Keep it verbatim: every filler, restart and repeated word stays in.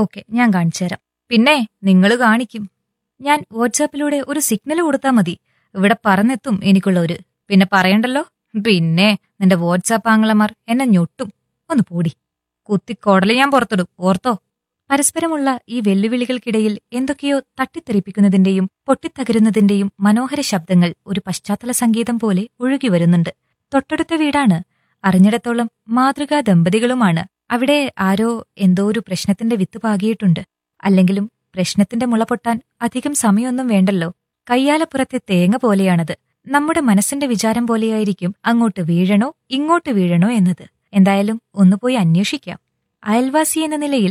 Okay, ഞാൻ കാണിച്ചുതരാം. പിന്നെ നിങ്ങൾ കാണിക്കും. ഞാൻ വാട്സാപ്പിലൂടെ ഒരു സിഗ്നൽ കൊടുത്താൽ മതി, ഇവിടെ പറന്നെത്തും എനിക്കുള്ള ഒരു. പിന്നെ പറയണ്ടല്ലോ. പിന്നെ നിന്റെ വാട്സാപ്പ് ആങ്ങളമാർ എന്നെ ഞൊട്ടും. ഒന്ന് പോടി, കുത്തിക്കൊടല് ഞാൻ പുറത്തിടും, ഓർത്തോ. പരസ്പരമുള്ള ഈ വെല്ലുവിളികൾക്കിടയിൽ എന്തൊക്കെയോ തട്ടിത്തെറിപ്പിക്കുന്നതിന്റെയും പൊട്ടിത്തകരുന്നതിന്റെയും മനോഹര ശബ്ദങ്ങൾ ഒരു പശ്ചാത്തല സംഗീതം പോലെ ഒഴുകി വരുന്നുണ്ട്. തൊട്ടടുത്ത വീടാണ്. അറിഞ്ഞിടത്തോളം മാതൃകാ ദമ്പതികളുമാണ്. അവിടെ ആരോ എന്തോ ഒരു പ്രശ്നത്തിന്റെ വിത്ത് പാകിയിട്ടുണ്ട്. അല്ലെങ്കിലും പ്രശ്നത്തിന്റെ മുള പൊട്ടാൻ അധികം സമയമൊന്നും വേണ്ടല്ലോ. കയ്യാലപ്പുറത്തെ തേങ്ങ പോലെയാണത്. നമ്മുടെ മനസ്സിന്റെ വിചാരം പോലെയായിരിക്കും അങ്ങോട്ട് വീഴണോ ഇങ്ങോട്ട് വീഴണോ എന്നത്. എന്തായാലും ഒന്നുപോയി അന്വേഷിക്കാം. അയൽവാസി എന്ന നിലയിൽ